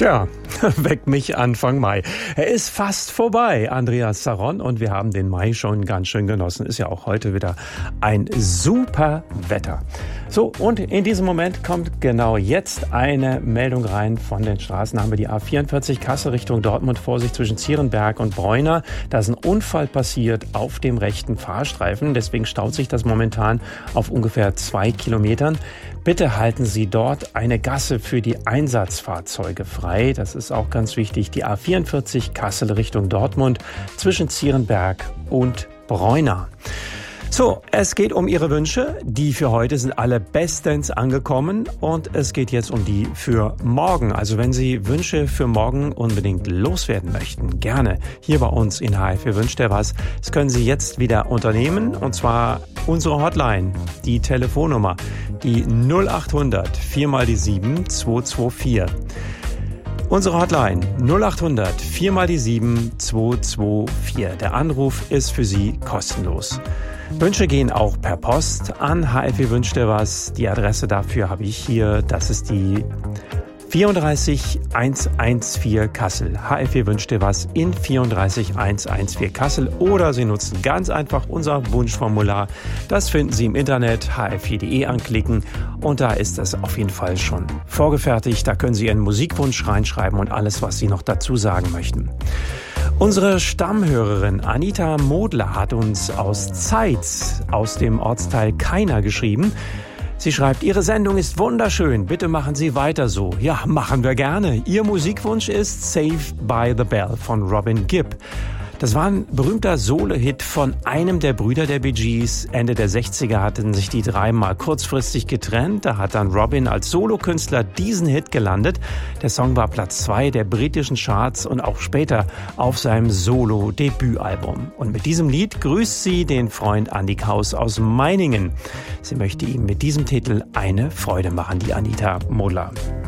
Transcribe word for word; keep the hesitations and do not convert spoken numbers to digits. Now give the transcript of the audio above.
Tja, weckt mich Anfang Mai. Er ist fast vorbei, Andreas Zaron, und wir haben den Mai schon ganz schön genossen. Ist ja auch heute wieder ein super Wetter. So, und in diesem Moment kommt genau jetzt eine Meldung rein von den Straßen. Da haben wir die A vierundvierzig Kassel Richtung Dortmund, Vorsicht zwischen Zierenberg und Bräuner. Da ist ein Unfall passiert auf dem rechten Fahrstreifen. Deswegen staut sich das momentan auf ungefähr zwei Kilometern. Bitte halten Sie dort eine Gasse für die Einsatzfahrzeuge frei. Das ist auch ganz wichtig. Die A vierundvierzig Kassel Richtung Dortmund zwischen Zierenberg und Bräuner. So, es geht um Ihre Wünsche. Die für heute sind alle bestens angekommen und es geht jetzt um die für morgen. Also wenn Sie Wünsche für morgen unbedingt loswerden möchten, gerne hier bei uns in H F Wir wünscht er was. Das können Sie jetzt wieder unternehmen und zwar unsere Hotline, die Telefonnummer, die null achthundert vier mal die sieben zwei zwei vier. Unsere Hotline null achthundert vier mal die sieben zwei zwei vier. Der Anruf ist für Sie kostenlos. Wünsche gehen auch per Post an H F Wir wünscht er was. Die Adresse dafür habe ich hier. Das ist die vierunddreißig hundertvierzehn Kassel. H F Wir wünscht er was in vierunddreißig hundertvierzehn Kassel. Oder Sie nutzen ganz einfach unser Wunschformular. Das finden Sie im Internet, h f vier punkt de anklicken. Und da ist es auf jeden Fall schon vorgefertigt. Da können Sie Ihren Musikwunsch reinschreiben und alles, was Sie noch dazu sagen möchten. Unsere Stammhörerin Anita Modler hat uns aus Zeitz aus dem Ortsteil Keiner geschrieben. Sie schreibt, Ihre Sendung ist wunderschön. Bitte machen Sie weiter so. Ja, machen wir gerne. Ihr Musikwunsch ist Saved by the Bell von Robin Gibb. Das war ein berühmter Solo-Hit von einem der Brüder der Bee Gees. Ende der sechziger hatten sich die drei mal kurzfristig getrennt. Da hat dann Robin als Solokünstler diesen Hit gelandet. Der Song war Platz zwei der britischen Charts und auch später auf seinem Solo-Debütalbum. Und mit diesem Lied grüßt sie den Freund Andy Kaus aus Meiningen. Sie möchte ihm mit diesem Titel eine Freude machen, die Anita Modler.